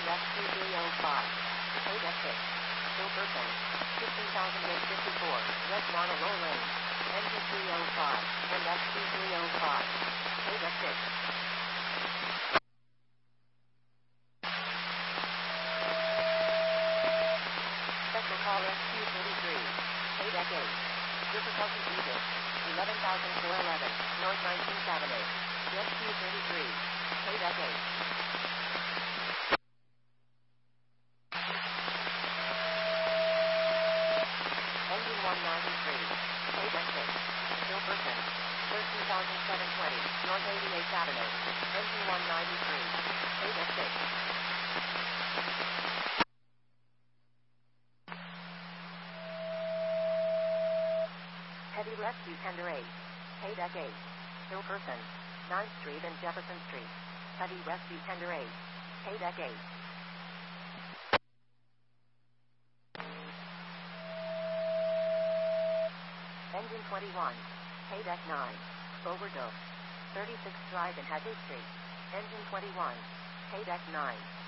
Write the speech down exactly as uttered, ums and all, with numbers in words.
and S Q three oh five. Paydeck six. Silverton. fifteen thousand eight hundred fifty-four. Red Monorail Lane. Engine three oh five, and S Q three oh five. Paydeck six. Special call S Q thirty-three. Paydeck eight. Difficulty Egypt. eleven thousand four hundred eleven, North nineteenth Avenue. S Q thirty-three. Paydeck eight. Engine one ninety-three. Paydeck six. Silverton. thirteen thousand seven hundred twenty, North eighty-eighth Avenue. Engine one ninety-three. Paydeck six. Heavy Rescue Tender eight. Paydeck eight. Silverton. ninth Street and Jefferson Street. Heavy Rescue Tender eight. Paydeck eight. Engine twenty-one. Paydeck nine. Overdose. thirty-sixth Drive and Hadley Street. Engine twenty-one. Paydeck nine.